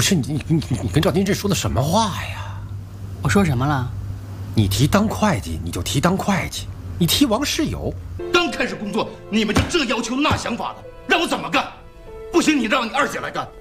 是你跟赵金志说的什么话呀？ 我说什么了？ 你提当会计你就提当会计，你提王世友， 刚开始工作你们就这要求那想法的，让我怎么干？不行，你让你二姐来干。